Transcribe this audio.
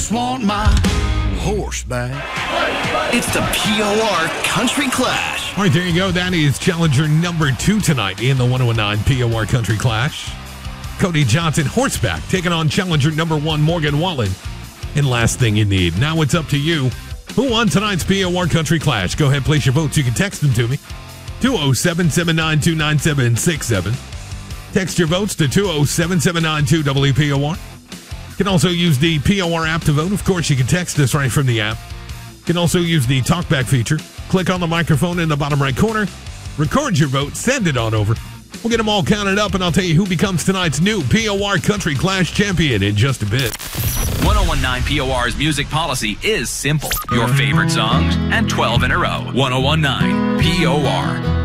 just want my horse back. It's the POR Country Clash. All right, there you go. That is challenger number 2 tonight in the 1019 POR Country Clash. Cody Johnson, horseback, taking on challenger number 1, Morgan Wallen. And last thing you need. Now it's up to you. Who won tonight's POR Country Clash? Go ahead, place your votes. You can text them to me. 207-792-9767. Text your votes to 207-792-WPOR. You can also use the POR app to vote. Of course, you can text us right from the app. You can also use the talkback feature. Click on the microphone in the bottom right corner. Record your vote. Send it on over. We'll get them all counted up, and I'll tell you who becomes tonight's new POR Country Clash champion in just a bit. 1019 POR's music policy is simple. Your favorite songs and 12 in a row. 1019 POR.